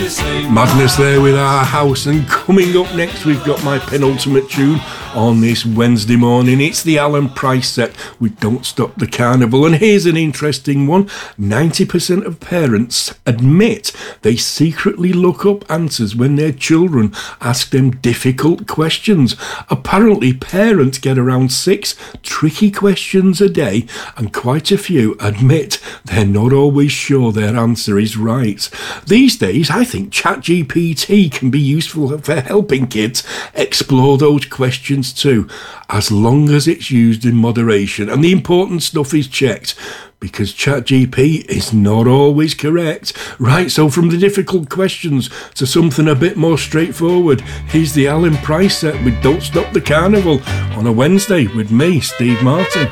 Madness there with Our House, and coming up next we've got my penultimate tune on this Wednesday morning. It's the Alan Price set with Don't Stop the Carnival, and here's an interesting one. 90% of parents admit they secretly look up answers when their children ask them difficult questions. Apparently parents get around 6 tricky questions a day, and quite a few admit they're not always sure their answer is right. These days I think ChatGPT can be useful for helping kids explore those questions too, as long as it's used in moderation and the important stuff is checked, because ChatGPT is not always correct. Right, so from the difficult questions to something a bit more straightforward, here's the Alan Price set with Don't Stop the Carnival on a Wednesday with me, Steve Martin.